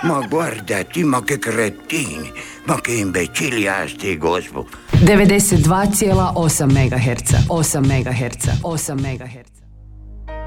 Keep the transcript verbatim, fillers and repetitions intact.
Ma guardati, ma che cretini, ma che imbeciliasti, gospod. devedeset dva zarez osam megaherca, osam megaherca, osam megaherca.